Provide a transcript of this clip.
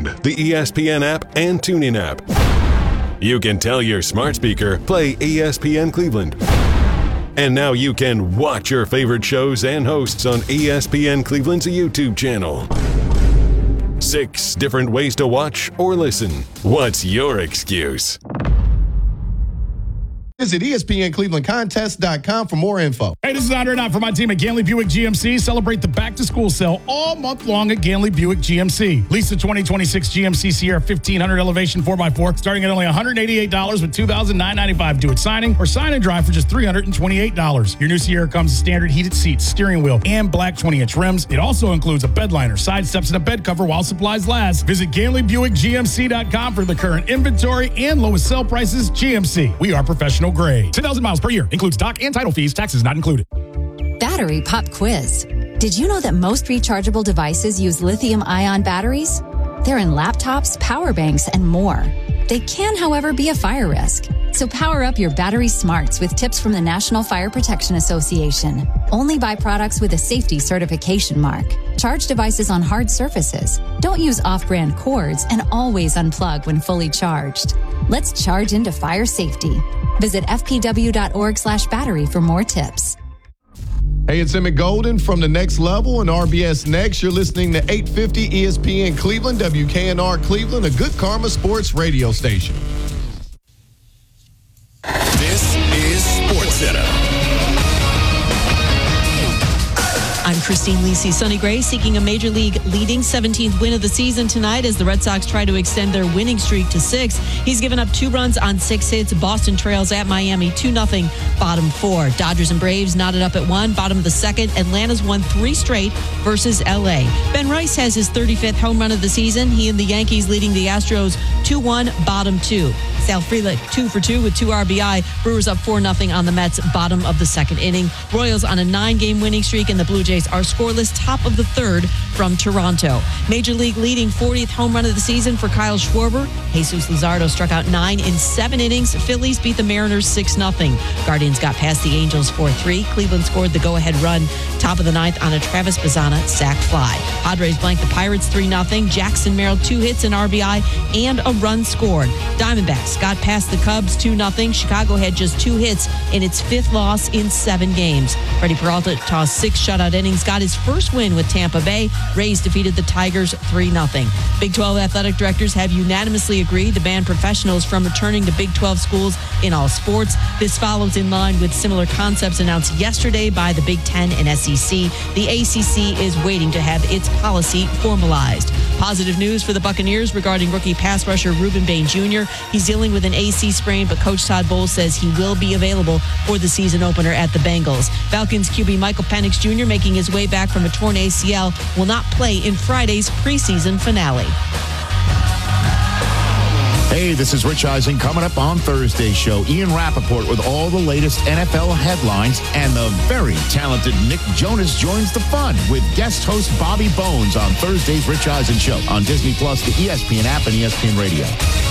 Sound, the ESPN app, and TuneIn app. You can tell your smart speaker, play ESPN Cleveland. And now you can watch your favorite shows and hosts on ESPN Cleveland's YouTube channel. 6 different ways to watch or listen. What's your excuse? Visit ESPNClevelandContest.com for more info. Hey, this is Andre Knott from my team at Ganley Buick GMC. Celebrate the back-to-school sale all month long at Ganley Buick GMC. Lease the 2026 GMC Sierra 1500 Elevation 4x4 starting at only $188 with $2,995 due at signing, or sign and drive for just $328. Your new Sierra comes with standard heated seats, steering wheel, and black 20-inch rims. It also includes a bed liner, side steps, and a bed cover while supplies last. Visit GanleyBuickGMC.com for the current inventory and lowest sale prices. GMC. We are professional grade. 10,000 miles per year. Includes dock and title fees. Taxes not included. Battery Pop Quiz. Did you know that most rechargeable devices use lithium-ion batteries? They're in laptops, power banks, and more. They can, however, be a fire risk. So power up your battery smarts with tips from the National Fire Protection Association. Only buy products with a safety certification mark. Charge devices on hard surfaces. Don't use off-brand cords, and always unplug when fully charged. Let's charge into fire safety. Visit fpw.org/battery for more tips. Hey, it's Emmett Golden from The Next Level and RBS Next. You're listening to 850 ESPN Cleveland, WKNR Cleveland, a Good Karma Sports radio station. This is SportsCenter. I'm Christine Lisi. Sonny Gray seeking a Major League leading 17th win of the season tonight as the Red Sox try to extend their winning streak to 6. He's given up 2 runs on 6 hits. Boston trails at Miami 2-0, bottom 4. Dodgers and Braves knotted up at 1, bottom of the 2nd. Atlanta's won 3 straight versus LA. Ben Rice has his 35th home run of the season. He and the Yankees leading the Astros 2-1, bottom 2. Sal Frelick 2 for 2 with 2 RBI. Brewers up 4-0 on the Mets, bottom of the 2nd inning. Royals on a 9-game winning streak, and the Blue Jays are scoreless, top of the 3rd from Toronto. Major League leading 40th home run of the season for Kyle Schwarber. Jesus Luzardo struck out 9 in 7 innings. Phillies beat the Mariners 6-0. Guardians got past the Angels 4-3. Cleveland scored the go-ahead run, top of the 9th on a Travis Bazzana sac fly. Padres blanked the Pirates 3-0. Jackson Merrill 2 hits, an RBI, and a run scored. Diamondbacks got past the Cubs 2-0. Chicago had just 2 hits in its 5th loss in 7 games. Freddie Peralta tossed 6 shutout innings, got his first win with Tampa Bay. Rays defeated the Tigers 3-0. Big 12 athletic directors have unanimously agreed to ban professionals from returning to Big 12 schools in all sports. This follows in line with similar concepts announced yesterday by the Big 10 and SEC. The ACC is waiting to have its policy formalized. Positive news for the Buccaneers regarding rookie pass rusher Reuben Bain Jr. He's dealing with an AC sprain, but Coach Todd Bowles says he will be available for the season opener at the Bengals. Falcons QB Michael Penix Jr., making his way back from a torn ACL, will not play in Friday's preseason finale. Hey, this is Rich Eisen. Coming up on Thursday's show, Ian Rappaport with all the latest NFL headlines, and the very talented Nick Jonas joins the fun with guest host Bobby Bones on Thursday's Rich Eisen Show on Disney Plus, the ESPN app, and ESPN Radio.